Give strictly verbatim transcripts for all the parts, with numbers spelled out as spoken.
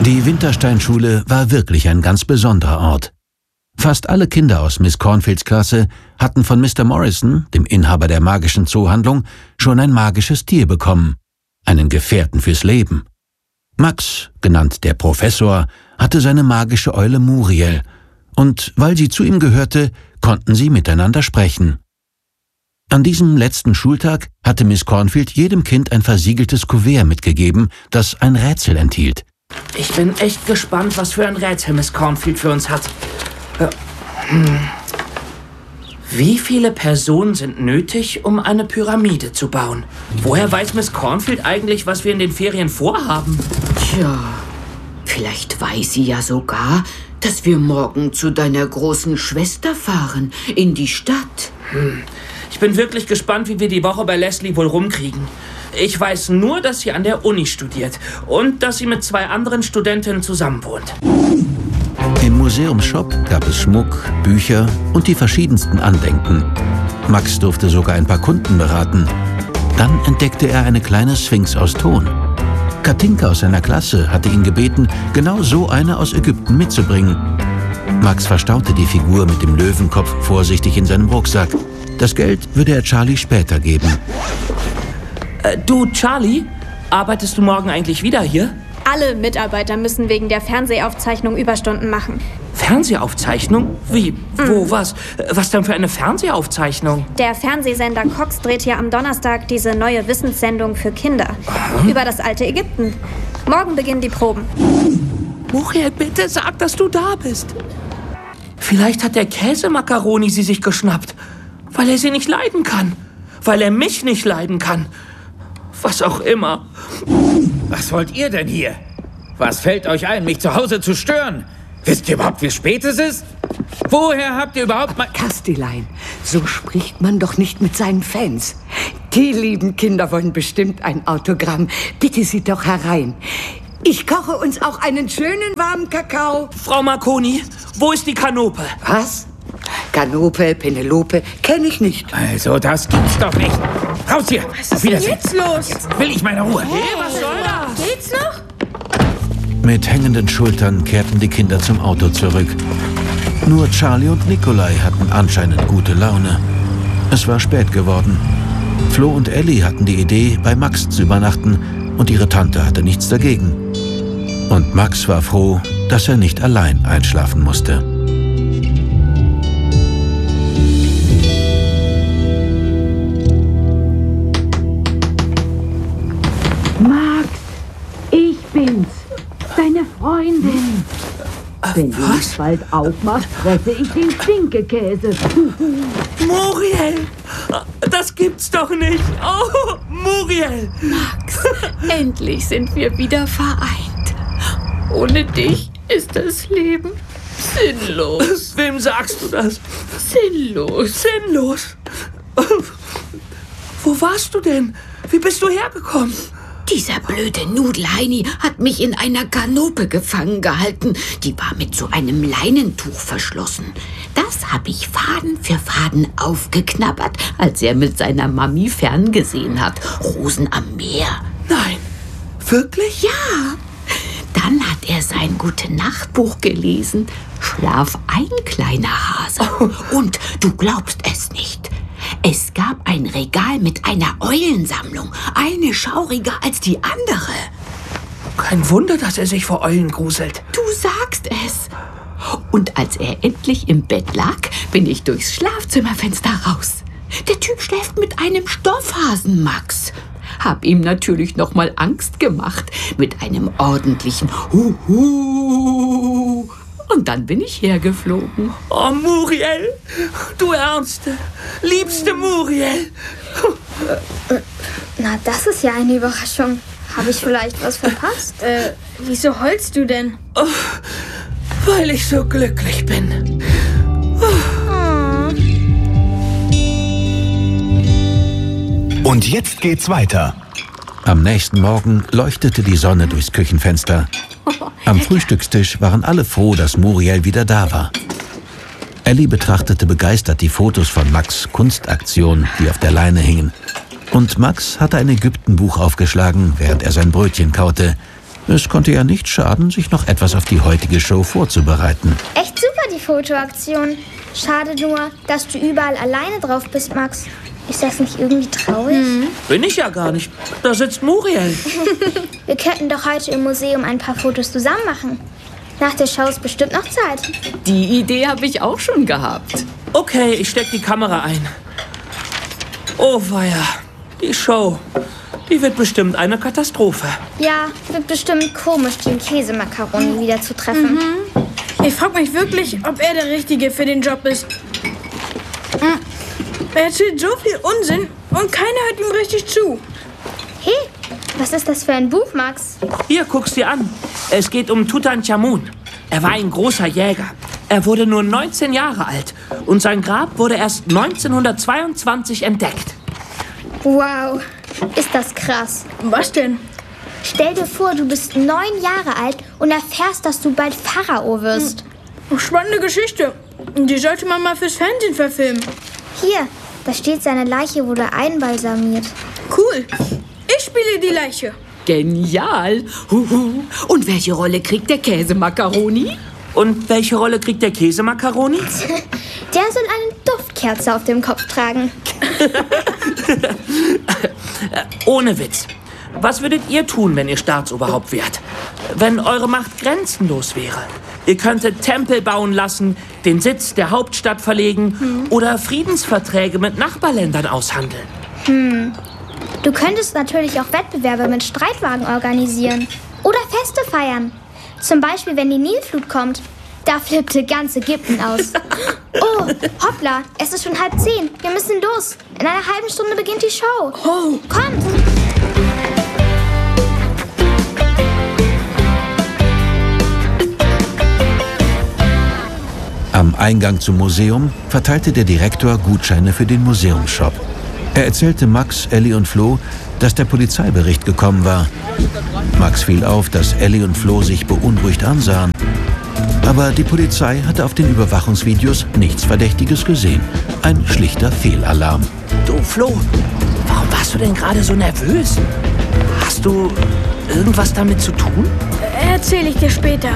Die Wintersteinschule war wirklich ein ganz besonderer Ort. Fast alle Kinder aus Miss Cornfields Klasse hatten von Mister Morrison, dem Inhaber der magischen Zoohandlung, schon ein magisches Tier bekommen, einen Gefährten fürs Leben. Max, genannt der Professor, hatte seine magische Eule Muriel, und weil sie zu ihm gehörte, konnten sie miteinander sprechen. An diesem letzten Schultag hatte Miss Cornfield jedem Kind ein versiegeltes Kuvert mitgegeben, das ein Rätsel enthielt. Ich bin echt gespannt, was für ein Rätsel Miss Cornfield für uns hat. Hm. Wie viele Personen sind nötig, um eine Pyramide zu bauen? Woher weiß Miss Cornfield eigentlich, was wir in den Ferien vorhaben? Tja, vielleicht weiß sie ja sogar, dass wir morgen zu deiner großen Schwester fahren, in die Stadt. Hm. Ich bin wirklich gespannt, wie wir die Woche bei Leslie wohl rumkriegen. Ich weiß nur, dass sie an der Uni studiert und dass sie mit zwei anderen Studentinnen zusammenwohnt. Im Museumsshop gab es Schmuck, Bücher und die verschiedensten Andenken. Max durfte sogar ein paar Kunden beraten. Dann entdeckte er eine kleine Sphinx aus Ton. Katinka aus seiner Klasse hatte ihn gebeten, genau so eine aus Ägypten mitzubringen. Max verstaute die Figur mit dem Löwenkopf vorsichtig in seinem Rucksack. Das Geld würde er Charlie später geben. Äh, du, Charlie, arbeitest du morgen eigentlich wieder hier? Alle Mitarbeiter müssen wegen der Fernsehaufzeichnung Überstunden machen. Fernsehaufzeichnung? Wie? Wo? Mhm. Was? Was denn für eine Fernsehaufzeichnung? Der Fernsehsender Cox dreht hier am Donnerstag diese neue Wissenssendung für Kinder. Aha. Über das alte Ägypten. Morgen beginnen die Proben. Muriel, bitte sag, dass du da bist. Vielleicht hat der Käsemakaroni sie sich geschnappt, weil er sie nicht leiden kann. Weil er mich nicht leiden kann. Was auch immer. Was wollt ihr denn hier? Was fällt euch ein, mich zu Hause zu stören? Wisst ihr überhaupt, wie spät es ist? Woher habt ihr überhaupt mal... Castilein, so spricht man doch nicht mit seinen Fans. Die lieben Kinder wollen bestimmt ein Autogramm. Bitte sie doch herein. Ich koche uns auch einen schönen warmen Kakao. Frau Marconi, wo ist die Kanope? Was? Kanope, Penelope, kenne ich nicht. Also, das gibt's doch nicht. Raus hier! Was ist denn jetzt los? Jetzt will ich meine Ruhe. Hey, was soll das? Geht's noch? Mit hängenden Schultern kehrten die Kinder zum Auto zurück. Nur Charlie und Nikolai hatten anscheinend gute Laune. Es war spät geworden. Flo und Ellie hatten die Idee, bei Max zu übernachten, und ihre Tante hatte nichts dagegen. Und Max war froh, dass er nicht allein einschlafen musste. Max, ich bin's, deine Freundin. Wenn du nicht bald aufmachst, fresse ich den Stinkekäse. Muriel, das gibt's doch nicht. Oh, Muriel. Max, endlich sind wir wieder vereint. Ohne dich ist das Leben sinnlos. Wem sagst du das? Sinnlos. Sinnlos? Wo warst du denn? Wie bist du hergekommen? Dieser blöde Nudelheini hat mich in einer Kanope gefangen gehalten. Die war mit so einem Leinentuch verschlossen. Das habe ich Faden für Faden aufgeknabbert, als er mit seiner Mami ferngesehen hat. Rosen am Meer. Nein, wirklich? Ja. Dann hat er sein Gute-Nacht-Buch gelesen. Schlaf ein, kleiner Hase. Oh. Und du glaubst es nicht. Es gab ein Regal mit einer Eulensammlung. Eine schauriger als die andere. Kein Wunder, dass er sich vor Eulen gruselt. Du sagst es. Und als er endlich im Bett lag, bin ich durchs Schlafzimmerfenster raus. Der Typ schläft mit einem Stoffhasen, Max. Hab ihm natürlich noch mal Angst gemacht mit einem ordentlichen Huhu. Und dann bin ich hergeflogen. Oh, Muriel, du ärmste, liebste Muriel. Na, das ist ja eine Überraschung. Habe ich vielleicht was verpasst? Äh, wieso heulst du denn? Oh, weil ich so glücklich bin. Oh. Und jetzt geht's weiter. Am nächsten Morgen leuchtete die Sonne durchs Küchenfenster. Am Frühstückstisch waren alle froh, dass Muriel wieder da war. Ellie betrachtete begeistert die Fotos von Max' Kunstaktion, die auf der Leine hingen. Und Max hatte ein Ägyptenbuch aufgeschlagen, während er sein Brötchen kaute. Es konnte ja nicht schaden, sich noch etwas auf die heutige Show vorzubereiten. Echt super, die Fotoaktion. Schade nur, dass du überall alleine drauf bist, Max. Ist das nicht irgendwie traurig? Hm. Bin ich ja gar nicht. Da sitzt Muriel. Wir könnten doch heute im Museum ein paar Fotos zusammen machen. Nach der Show ist bestimmt noch Zeit. Die Idee habe ich auch schon gehabt. Okay, ich steck die Kamera ein. Oh weia, die Show. Die wird bestimmt eine Katastrophe. Ja, wird bestimmt komisch, den Käsemakaroni wieder zu treffen. Mhm. Ich frage mich wirklich, ob er der Richtige für den Job ist. Er erzählt so viel Unsinn und keiner hört ihm richtig zu. Hey, was ist das für ein Buch, Max? Hier, guck's dir an. Es geht um Tutanchamun. Er war ein großer Jäger. Er wurde nur neunzehn Jahre alt und sein Grab wurde erst neunzehnhundertzweiundzwanzig entdeckt. Wow, ist das krass. Was denn? Stell dir vor, du bist neun Jahre alt und erfährst, dass du bald Pharao wirst. Spannende Geschichte. Die sollte man mal fürs Fernsehen verfilmen. Hier, da steht, seine Leiche wurde einbalsamiert. Cool. Ich spiele die Leiche. Genial. Huhu. Und welche Rolle kriegt der Käsemakaroni? Und welche Rolle kriegt der Käsemakaroni? Der soll eine Duftkerze auf dem Kopf tragen. Ohne Witz. Was würdet ihr tun, wenn ihr Staatsoberhaupt wärt? Wenn eure Macht grenzenlos wäre? Ihr könntet Tempel bauen lassen, den Sitz der Hauptstadt verlegen hm. oder Friedensverträge mit Nachbarländern aushandeln. Hm. Du könntest natürlich auch Wettbewerbe mit Streitwagen organisieren. Oder Feste feiern. Zum Beispiel, wenn die Nilflut kommt. Da flippte ganz Ägypten aus. Oh, hoppla, es ist schon halb zehn. Wir müssen los. In einer halben Stunde beginnt die Show. Oh. Kommt! Am Eingang zum Museum verteilte der Direktor Gutscheine für den Museumsshop. Er erzählte Max, Ellie und Flo, dass der Polizeibericht gekommen war. Max fiel auf, dass Ellie und Flo sich beunruhigt ansahen. Aber die Polizei hatte auf den Überwachungsvideos nichts Verdächtiges gesehen. Ein schlichter Fehlalarm. Du, Flo, warum warst du denn gerade so nervös? Hast du irgendwas damit zu tun? Erzähle ich dir später.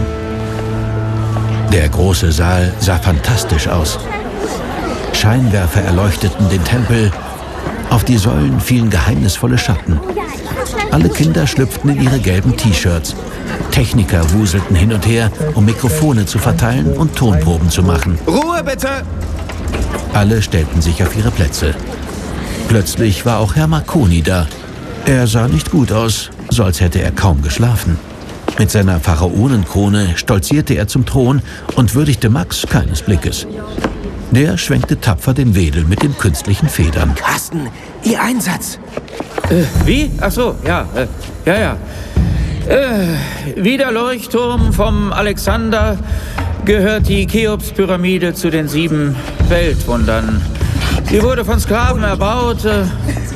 Der große Saal sah fantastisch aus. Scheinwerfer erleuchteten den Tempel. Auf die Säulen fielen geheimnisvolle Schatten. Alle Kinder schlüpften in ihre gelben T-Shirts. Techniker wuselten hin und her, um Mikrofone zu verteilen und Tonproben zu machen. Ruhe bitte! Alle stellten sich auf ihre Plätze. Plötzlich war auch Herr Marconi da. Er sah nicht gut aus, so als hätte er kaum geschlafen. Mit seiner Pharaonenkrone stolzierte er zum Thron und würdigte Max keines Blickes. Der schwenkte tapfer den Wedel mit den künstlichen Federn. Carsten, Ihr Einsatz. Äh, wie? Ach so, ja, äh, ja, ja. Äh, wie der Leuchtturm vom Alexander gehört die Cheops-Pyramide zu den sieben Weltwundern. Sie wurde von Sklaven erbaut. Äh,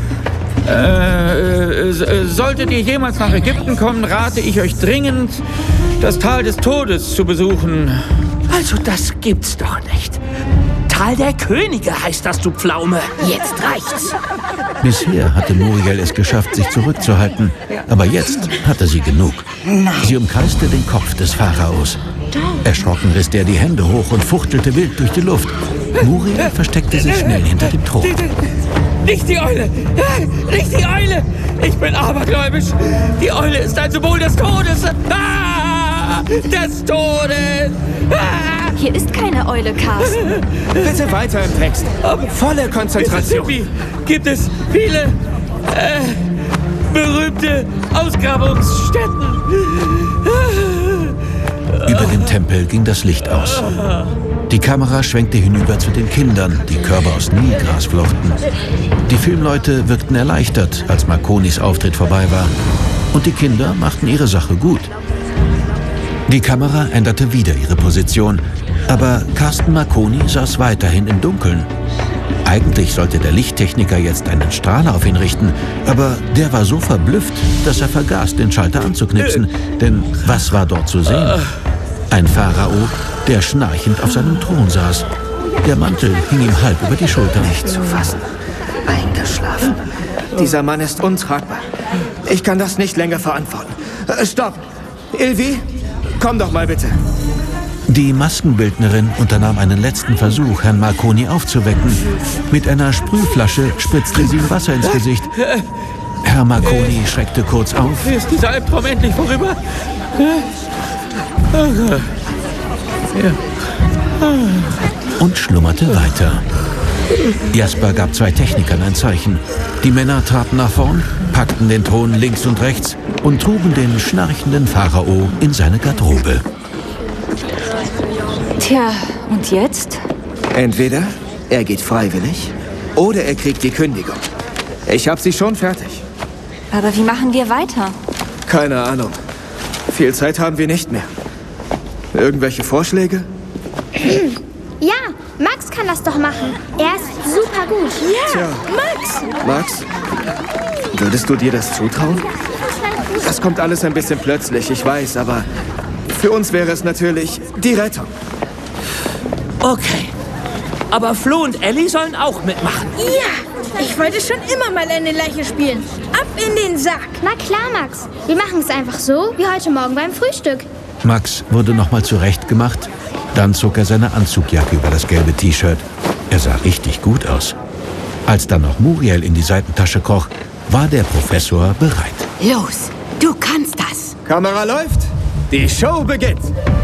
äh, äh, solltet ihr jemals nach Ägypten kommen, rate ich euch dringend, das Tal des Todes zu besuchen. Also das gibt's doch nicht. Tal der Könige heißt das, du Pflaume. Jetzt reicht's. Bisher hatte Muriel es geschafft, sich zurückzuhalten. Aber jetzt hatte sie genug. Sie umkreiste den Kopf des Pharaos. Erschrocken riss der die Hände hoch und fuchtelte wild durch die Luft. Muriel versteckte sich schnell hinter dem Thron. Nicht die Eule! Nicht die Eule! Ich bin abergläubisch! Die Eule ist ein Symbol des Todes! Ah! Des Todes! Ah! Hier ist keine Eule, Carsten. Bitte weiter im Text. Volle Konzentration. Gibt es viele äh, berühmte Ausgrabungsstätten? Über dem Tempel ging das Licht aus. Die Kamera schwenkte hinüber zu den Kindern, die Körbe aus Nilgras flochten. Die Filmleute wirkten erleichtert, als Marconis Auftritt vorbei war. Und die Kinder machten ihre Sache gut. Die Kamera änderte wieder ihre Position, aber Carsten Marconi saß weiterhin im Dunkeln. Eigentlich sollte der Lichttechniker jetzt einen Strahler auf ihn richten, aber der war so verblüfft, dass er vergaß, den Schalter anzuknipsen. Denn was war dort zu sehen? Ein Pharao, der schnarchend auf seinem Thron saß. Der Mantel hing ihm halb über die Schultern. Nicht zu fassen. Eingeschlafen. Dieser Mann ist untragbar. Ich kann das nicht länger verantworten. Äh, stopp! Ilvi, komm doch mal bitte. Die Maskenbildnerin unternahm einen letzten Versuch, Herrn Marconi aufzuwecken. Mit einer Sprühflasche spritzte sie ihm Wasser ins Gesicht. Herr Marconi schreckte kurz auf. Ist dieser Albtraum endlich vorüber? Und schlummerte weiter. Jasper gab zwei Technikern ein Zeichen. Die Männer traten nach vorn, packten den Thron links und rechts und trugen den schnarchenden Pharao in seine Garderobe. Tja, und jetzt? Entweder er geht freiwillig oder er kriegt die Kündigung. Ich hab sie schon fertig. Aber wie machen wir weiter? Keine Ahnung. Viel Zeit haben wir nicht mehr. Irgendwelche Vorschläge? Ja, Max kann das doch machen. Er ist super gut. Ja, Tja. Max! Max, würdest du dir das zutrauen? Das kommt alles ein bisschen plötzlich, ich weiß, aber für uns wäre es natürlich die Rettung. Okay. Aber Flo und Ellie sollen auch mitmachen. Ja, ich wollte schon immer mal eine Leiche spielen. Ab in den Sack. Na klar, Max. Wir machen es einfach so, wie heute Morgen beim Frühstück. Max wurde nochmal zurechtgemacht. Dann zog er seine Anzugjacke über das gelbe T-Shirt. Er sah richtig gut aus. Als dann noch Muriel in die Seitentasche kroch, war der Professor bereit. Los, du kannst das. Kamera läuft. Die Show beginnt.